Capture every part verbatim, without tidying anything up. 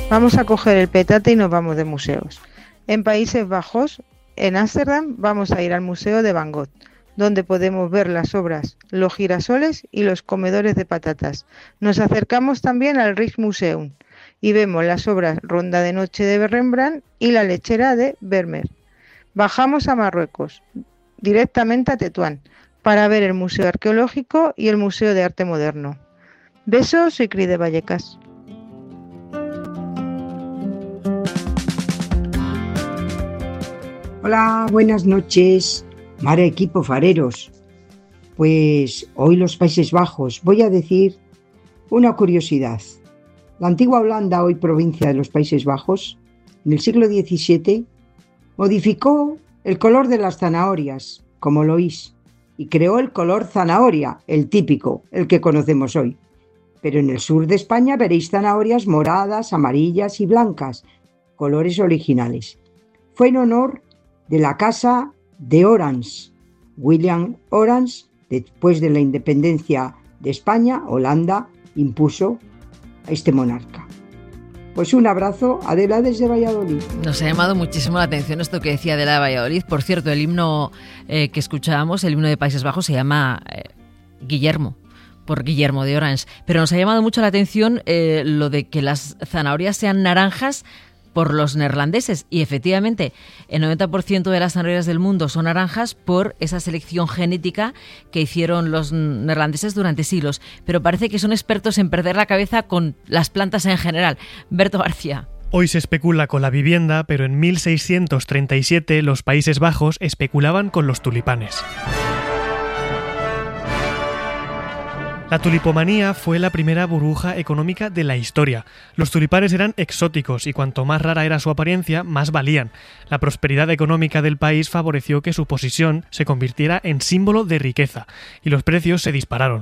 Vamos a coger el petate y nos vamos de museos. En Países Bajos, en Ámsterdam, vamos a ir al Museo de Van Gogh, donde podemos ver las obras Los girasoles y Los comedores de patatas. Nos acercamos también al Rijksmuseum y vemos las obras Ronda de noche de Rembrandt y La lechera de Vermeer. Bajamos a Marruecos, directamente a Tetuán, para ver el Museo Arqueológico y el Museo de Arte Moderno. Besos, soy Cris de Vallecas. Hola, buenas noches, Mare equipo fareros. Pues hoy los Países Bajos. Voy a decir una curiosidad. La antigua Holanda, hoy provincia de los Países Bajos, en el siglo diecisiete, modificó el color de las zanahorias, como lo oís, y creó el color zanahoria, el típico, el que conocemos hoy. Pero en el sur de España veréis zanahorias moradas, amarillas y blancas, colores originales. Fue en honor de la casa de Orange, William Orange. Después de la independencia de España, Holanda impuso a este monarca. Pues un abrazo, Adela, desde Valladolid. Nos ha llamado muchísimo la atención esto que decía Adela de Valladolid. Por cierto, el himno eh, que escuchábamos, el himno de Países Bajos, se llama eh, Guillermo, por Guillermo de Orange. Pero nos ha llamado mucho la atención eh, lo de que las zanahorias sean naranjas por los neerlandeses, y efectivamente el noventa por ciento de las zanahorias del mundo son naranjas por esa selección genética que hicieron los neerlandeses durante siglos, pero parece que son expertos en perder la cabeza con las plantas en general. Berto García. Hoy se especula con la vivienda, pero en mil seiscientos treinta y siete los Países Bajos especulaban con los tulipanes. La tulipomanía fue la primera burbuja económica de la historia. Los tulipanes eran exóticos y cuanto más rara era su apariencia, más valían. La prosperidad económica del país favoreció que su posición se convirtiera en símbolo de riqueza y los precios se dispararon.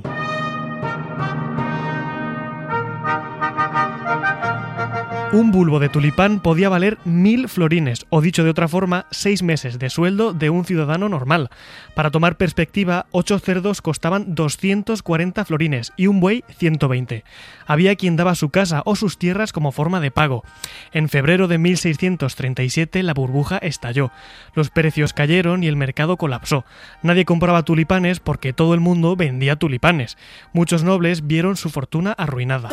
Un bulbo de tulipán podía valer mil florines, o dicho de otra forma, seis meses de sueldo de un ciudadano normal. Para tomar perspectiva, ocho cerdos costaban doscientos cuarenta florines y un buey ciento veinte. Había quien daba su casa o sus tierras como forma de pago. En febrero de mil seiscientos treinta y siete la burbuja estalló. Los precios cayeron y el mercado colapsó. Nadie compraba tulipanes porque todo el mundo vendía tulipanes. Muchos nobles vieron su fortuna arruinada.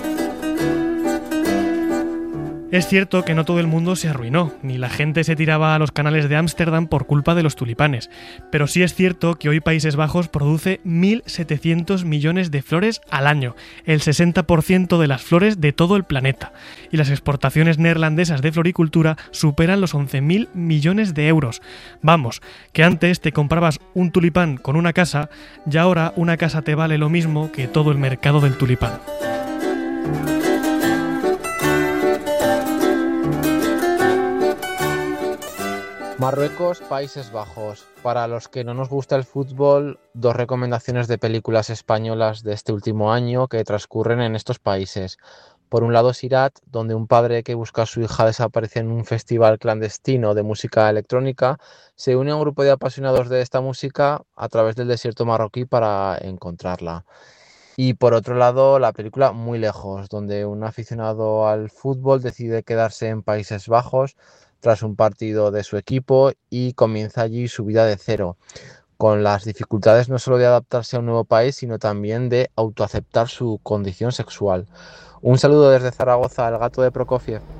Es cierto que no todo el mundo se arruinó, ni la gente se tiraba a los canales de Ámsterdam por culpa de los tulipanes, pero sí es cierto que hoy Países Bajos produce mil setecientos millones de flores al año, el sesenta por ciento de las flores de todo el planeta, y las exportaciones neerlandesas de floricultura superan los once mil millones de euros. Vamos, que antes te comprabas un tulipán con una casa, y ahora una casa te vale lo mismo que todo el mercado del tulipán. Marruecos, Países Bajos. Para los que no nos gusta el fútbol, dos recomendaciones de películas españolas de este último año que transcurren en estos países. Por un lado, Sirat, donde un padre que busca a su hija desaparecida en un festival clandestino de música electrónica se une a un grupo de apasionados de esta música a través del desierto marroquí para encontrarla. Y por otro lado, la película Muy lejos, donde un aficionado al fútbol decide quedarse en Países Bajos tras un partido de su equipo y comienza allí su vida de cero, con las dificultades no solo de adaptarse a un nuevo país, sino también de autoaceptar su condición sexual. Un saludo desde Zaragoza, el gato de Prokofiev.